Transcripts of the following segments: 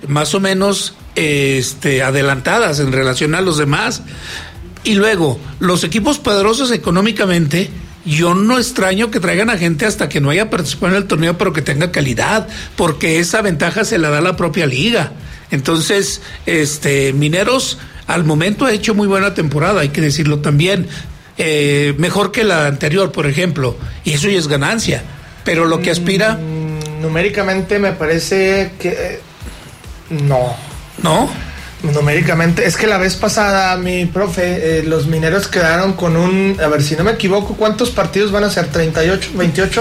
más o menos adelantadas en relación a los demás. Y luego, los equipos poderosos económicamente, yo no extraño que traigan a gente hasta que no haya participado en el torneo, pero que tenga calidad, porque esa ventaja se la da la propia liga. Entonces, Mineros al momento ha hecho muy buena temporada, hay que decirlo también, mejor que la anterior, por ejemplo, y eso ya es ganancia, pero lo que aspira... numéricamente me parece que... ¿No? Numéricamente, es que la vez pasada, mi profe, los Mineros quedaron con a ver, si no me equivoco, ¿cuántos partidos van a ser? ¿38? ¿28?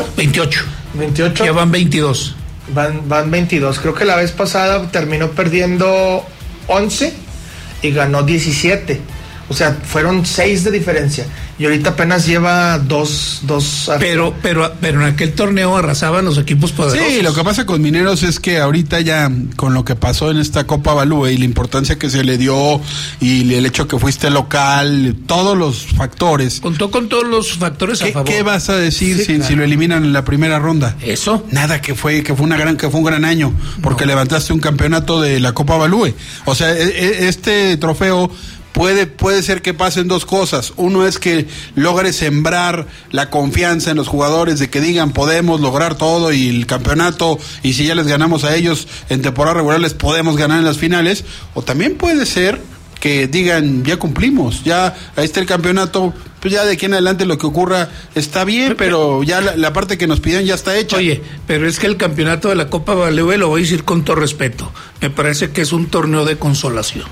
28. Ya van 22. Van 22. Creo que la vez pasada terminó perdiendo 11 y ganó 17. O sea, fueron 6 de diferencia. Y ahorita apenas lleva 2. Pero en aquel torneo arrasaban los equipos poderosos. Sí, lo que pasa con Mineros es que ahorita ya con lo que pasó en esta Copa Balúe y la importancia que se le dio y el hecho que fuiste local, todos los factores. Contó con todos los factores a favor. ¿Qué vas a decir Sí, claro. si lo eliminan en la primera ronda? Eso. Nada, que fue un gran año, porque levantaste un campeonato de la Copa Balúe. O sea, este trofeo puede ser que pasen dos cosas. Uno es que logre sembrar la confianza en los jugadores de que digan podemos lograr todo y el campeonato, y si ya les ganamos a ellos en temporada regular les podemos ganar en las finales. O también puede ser que digan ya cumplimos, ya ahí está el campeonato, pues ya de aquí en adelante lo que ocurra está bien, pero ya la parte que nos pidieron ya está hecha. Oye, pero es que el campeonato de la Copa Balúe, lo voy a decir con todo respeto, me parece que es un torneo de consolación.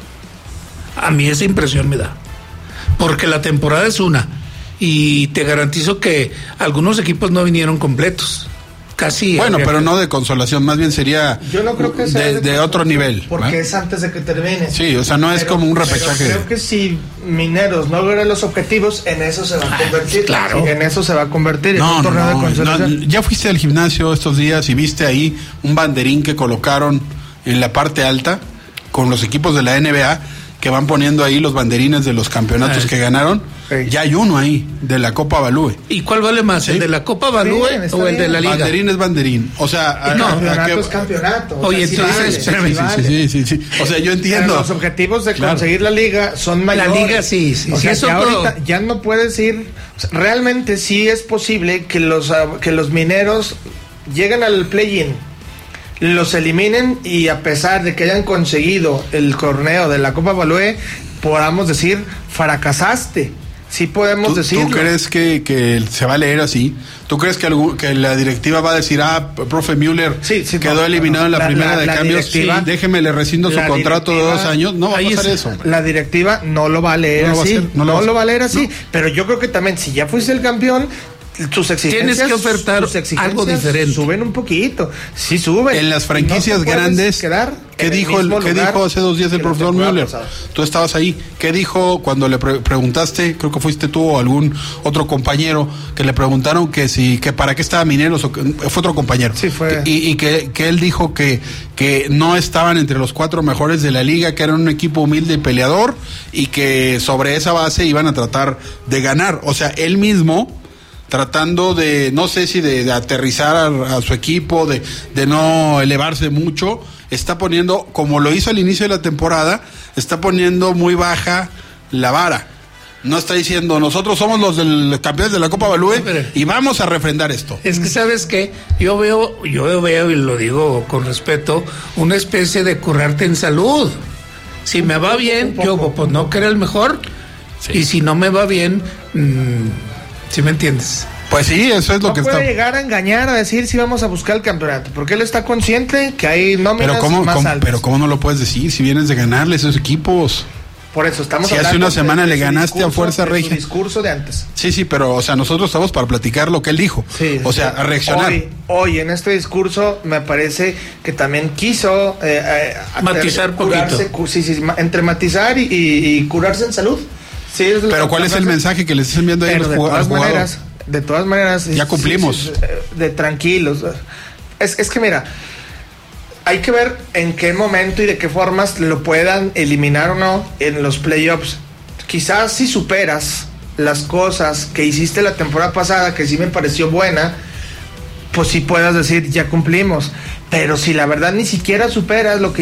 A mí esa impresión me da, porque la temporada es una, y te garantizo que algunos equipos no vinieron completos, casi. Bueno, pero no de consolación, más bien sería yo no creo que sea de otro nivel. Porque es antes de que termine. Sí, o sea, no es como un repechaje. Creo que si Mineros no logra los objetivos, en eso se va a convertir. Claro. En eso se va a convertir en un torneo de consolación. Ya fuiste al gimnasio estos días y viste ahí un banderín que colocaron en la parte alta con los equipos de la NBA, que van poniendo ahí los banderines de los campeonatos que ganaron. Ya hay uno ahí, de la Copa Balúe. ¿Y cuál vale más, el de la Copa Balúe o el de la Liga? Banderín es banderín. O sea, campeonato es campeonato. Oye, entonces, espérame. Sí. O sea, yo entiendo. Pero los objetivos de conseguir la Liga son mayores. La Liga sí. O sea, ya ahorita ya no puedes ir. O sea, realmente sí es posible que los Mineros lleguen al play-in, los eliminen, y a pesar de que hayan conseguido el torneo de la Copa Balúe, podamos decir, fracasaste. Sí podemos decirlo. ¿Tú crees que se va a leer así? ¿Tú crees que la directiva va a decir, profe Müller quedó eliminado en la primera de cambios, déjeme, le rescindo su contrato de 2 años? No va a pasar eso. La directiva no lo va a leer así. No lo va a leer así. Pero yo creo que también, si ya fuiste el campeón, tus exigencias, tienes que ofertar algo diferente. Suben un poquito. Sí suben. En las franquicias grandes, ¿qué dijo hace 2 días el profesor Müller? Tú estabas ahí. ¿Qué dijo cuando le preguntaste? Creo que fuiste tú o algún otro compañero que le preguntaron que para qué estaba Mineros, fue otro compañero. Sí, fue. Y que él dijo que no estaban entre los 4 mejores de la liga, que eran un equipo humilde y peleador, y que sobre esa base iban a tratar de ganar. O sea, él mismo tratando de, no sé si de aterrizar a su equipo, de no elevarse mucho, está poniendo, como lo hizo al inicio de la temporada, está poniendo muy baja la vara. No está diciendo, nosotros somos los campeones de la Copa Balúe y vamos a refrendar esto. Es que, ¿sabes qué? Yo veo, y lo digo con respeto, una especie de curarte en salud. Si me va bien, yo pues no que era el mejor, y si no me va bien, ¿sí me entiendes? Pues sí, eso es lo que está. No puede llegar a engañar, a decir si vamos a buscar el campeonato, porque él está consciente que hay nóminas más altas. Pero ¿cómo no lo puedes decir si vienes de ganarle a esos equipos? Por eso estamos hablando. Si hace una semana le ganaste a Fuerza Regia. Su discurso de antes. Sí, pero, o sea, nosotros estamos para platicar lo que él dijo. Sí, o sea, a reaccionar. Hoy en este discurso me parece que también quiso matizar curarse, entre matizar y curarse en salud. Sí, pero ¿cuál es el mensaje que les están enviando ahí a los jugadores? De todas maneras, ya cumplimos. De tranquilos. Es que mira, hay que ver en qué momento y de qué formas lo puedan eliminar o no en los playoffs. Quizás si superas las cosas que hiciste la temporada pasada, que sí me pareció buena, pues sí puedas decir ya cumplimos. Pero si la verdad ni siquiera superas lo que